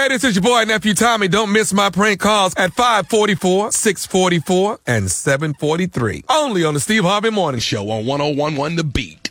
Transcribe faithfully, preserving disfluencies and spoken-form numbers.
Hey, this is your boy, Nephew Tommy. Don't miss my prank calls at five forty-four, six forty-four, and seven forty-three. Only on the Steve Harvey Morning Show on one oh one point one The Beat.